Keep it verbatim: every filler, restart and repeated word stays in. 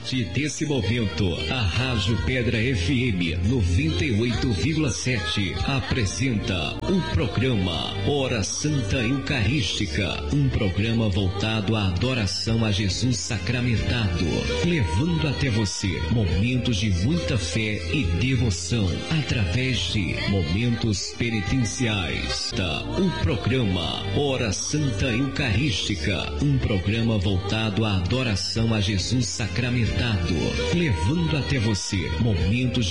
partir desse momento, a Rádio Pedra F M noventa e oito vírgula sete apresenta o programa Hora Santa Eucarística, um programa voltado à adoração a Jesus sacramentado, levando até você momentos de muita fé e devoção através de momentos penitenciais. O programa Hora Santa Eucarística, um programa voltado à adoração a Jesus sacramentado, levando até você momentos de